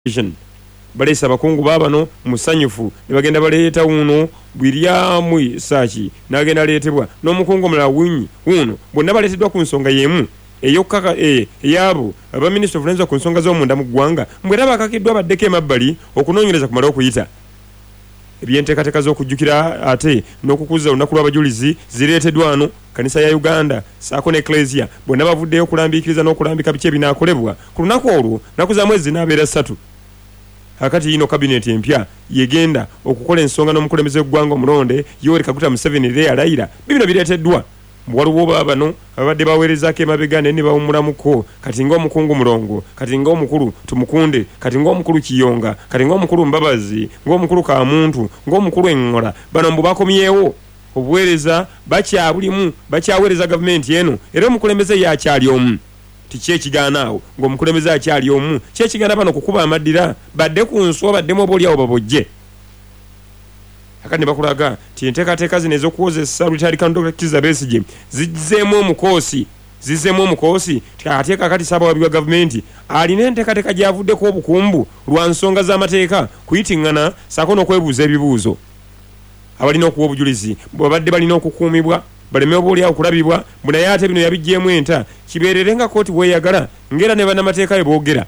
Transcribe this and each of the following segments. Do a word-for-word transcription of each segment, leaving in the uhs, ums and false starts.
balesa abakungu babano musanyufu ne bagenda baleeta uno William Sachi nagenda leetebwa n'omukungu mulala Winyi uno bonna baleeteddwa ku nsonga yemu eyokaka e yabo aba Minister of Forensic ku nsonga z'omunda mu ggwanga mbwera bakakiddwa baddeko emabbali okunoonyereza kumala okuyita ebyenteekateeka z'okujjukira ate n'okukuza olunaku lw'abajulizi zireeteddwa wano kanisa ya Uganda saako ne Ecclesia bonna bavuddeyo okulambiikiriza n'okulambika biki ebinaakolebwa ku lunaku olwo naku za mwezi n'abeera ssatu. Hakati ino cabinet empya yegenda okukola ensonga n'omukulembeze w'eggwanga omulonde Yoweri Kaguta Museveni le alayira bibino bireeteddwa waliwo babano abadde baweerezaako emabega ne ne bawumulamuko kati ng'omukungu mulongo kati ng'omukulu tumukunde kati ng'omukulu Kiyonga kati ng'omukulu Mbabazi ng'omukulu Kamuntu ng'omukulu Engola bano mbu bakomyewo obuweereza bakyabulimu bakyaweereza gavumenti eno era omukulembeze yakyali omu tiche kiganaawo ng'omukulembeze akyali omu kye kigana bano kukuba amaddira badde ku nswa baddemu oboolyawo babojje. Akandi bakulaga ti enteekateeka zino ez'okuwozesa Retired Colonel Doctor Kizza Besigye zizzeemu omukoosi zizzeemu omukoosi ate kakati Ssaabawabi wa gavumenti alina enteekateeka gy'avuddeko obukumbu lwa nsonga z'amateeka kuyitiŋŋana saako n'okwebuuza ebibuuzo. Abalina okuwa obujulizi babadde balina okukuumibwa baleme oboolyawo okulabibwa bwe naye ate bino yabiggyemu enta kibeerere nga kooti bweyagala ng'era ne bannamateeka bwe boogera.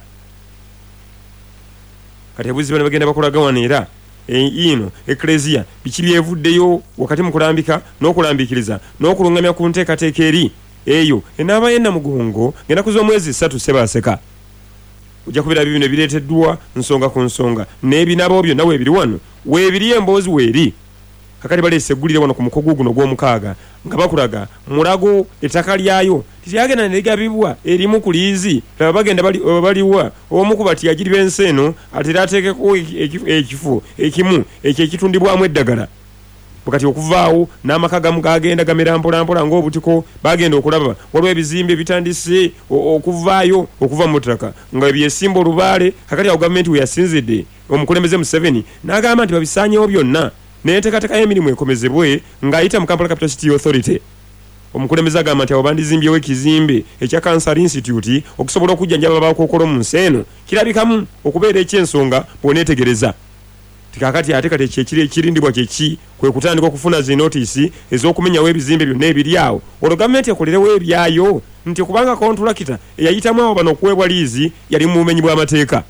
Kati ebuuzi bano bagenda bakulaga wano era ino Ecclesia biki byevuddeyo wakati mu kulambika n'okulambikiriza n'okulungamya ku nteekateeka eri eyo enaaba yenna mugongo ngenda kuza omwezi ssatu Ssebaaseka. Ojja kubeera bibino bireeteddwa nsonga ku nsonga n'ebinaabo byonna weebiri wano weebiri emboozi weeri. Kakati baleese eggulire wano ku mukogo guno gw'omukaaga nga bakulaga mulago ettaka lyayo tiryagenda ne ligabibwa erimu ku liizi laba bagenda baliwa omu ku bati yagiri b'ensi eno ate ateekeko ekifo ekimu ekyo ekitundibwamu eddagala. Bukati okuvaawo n'amaka gamu gagenda gamera mpolampola ng'obutiko bagenda okulaba waliwo ebizimbe bitandise okuvaayo okuva mu ttaka nga byesimba olubaale. Kakati awo gavumenti we yasinzidde omukulembeze Museveni n'agamba nti babisaanyewo byonna n'enteekateeka y'emirimu ekomezebwe ng'ayita mu Kampala Capital City Authority. Omukulembeze agamba nti abo bandizimbyewo ekizimbe ekya Cancer Institute okusobola okujjanjaba abakookolo mu nsi eno kirabikamu okubeera eky'ensonga bw'oneetegereza. Tikakati ate kati ekiri ekirindibwa kyeki kwe kutandika okufuna zi notice ez'okumenyawo ebizimbe byonna ebiri awo olwo gavumenti ekolerewo ebyayo nti kubanga kontulakita eyayitamu awo bano okuweebwa liizi yali mu bumenyi bw'amateeka.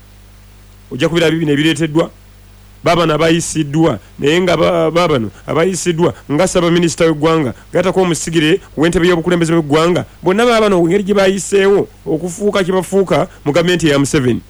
Ojja kubeera bibino ebireeteddwa babano abayisiddwa naye nga babano abayisiddwa nga ssaba minisita w'eggwanga gatako omusigire w'entebe y'obukulembeze bw'eggwanga bonna babano engeri gye bayiseewo okufuuka kye bafuuka mu gavumenti ya Museveni.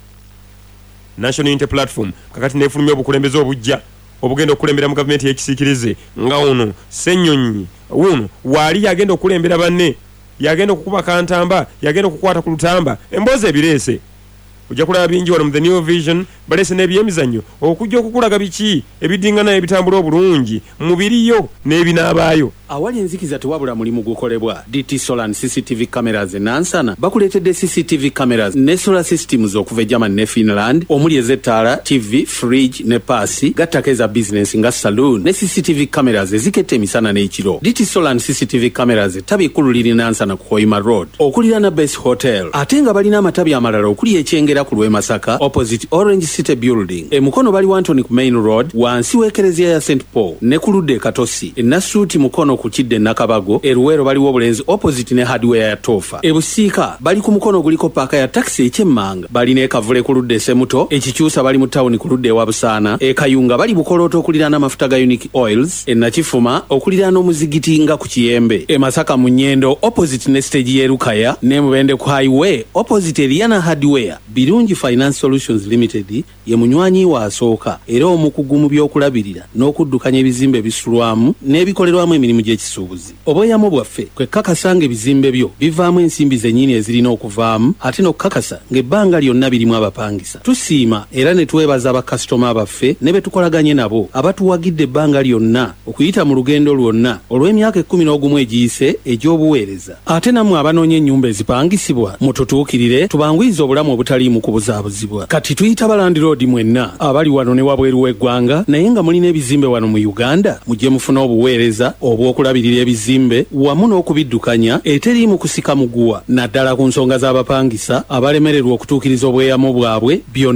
National Unity Platform kakati neefulumya obukulembeze obujja obugenda okukulembera mu gavumenti y'ekisiikirize nga ono Ssennyonyi uno waali yagenda okukulembera banne yagenda okukuba kantamba yagenda okukwata ku lutamba emboozi ebireese. Ojja kulaba bingi wano mu The New Vision balese n'ebyemizannyo okujja okukulaga biki ebidingana ebitambula obulungi mu biriyo n'ebinaabaayo. Awali enzikiza tewabula mulimu gukolebwa. D T Solar C C T V cameras nansana bakuleetedde C C T V cameras ne solar systems okuva e Germany ne Finland omuli ezettaala T V fridge ne paasi gattako eza business nga saloon ne C C T V cameras eziketta emisana n'ekiro. D T Solar C C T V cameras tabi ekkulu liri nansana ku Hoima Road okuliraana Base Hotel ate nga balina amatabi amalala okuli ekyengera ku lw'e Masaka opposite Orange City Building emukono bali Wantoni ku Main Road wansi w'ekereziya ya Saint Paul ne ku ludde e Katosi enasuuti mukono ku Kidde Nakabago eruwero baliwo obulenzi opposite ne hardware ya Tofa ebusiika bali ku mukono guliko paaka ya taxi ekyemmanga bali ne kavule ku ludde Semuto ekikyusa bali mu tawuni ku ludde ewa Busaana e Kayunga bali Bukolooto okuliraana amafuta ga Unique Oils e Nakifuma okuliraana omuzigiti nga ku Kiyembe e Masaka mu Nnyendo opposite ne stage y'Erukaya ne Mubende ku highway opposite Eliana Hardware. Birungi Finance Solutions Limited ye munywanyi wa asooka era omukugu mu by'okulabirira n'okuddukanya ebizimbe bisulwamu n'ebikolerwamu emirimu gy'ekisuubuzi. Obweyamo bwaffe kwe kakasanga ebizimbe byo bivaamu ensimbi zennyini ezirina okuvaamu ate n'okukakasa ng'ebbanga lyonna birimu abapangisa. Tusiima era ne twebaza bakasitoma baffe ne be tukolaganye nabo abatuwagidde ebbanga lyonna okuyita mu lugendo lwonna olw'emyaka ekkumi n'ogumu egiyise egy'obuweereza. Ate nammwe abanoonya ennyumba ezipangisibwa mututuukirire tubangwiza obulamu obutaliimu mu kubuzaabuzibwa. Kati tuyita balandiroodi mwenna abali wano ne wabweru w'eggwanga naye nga mulina ebizimbe wano mu Uganda, mujje mufune obuweereza obw'okulabirira ebizimbe wamu n'okubiddukanya eteriimu kusika muguwa, naddala ku nsonga z'abapangisa abalemererwa okutuukiriza obweyamo bwabwe byonna.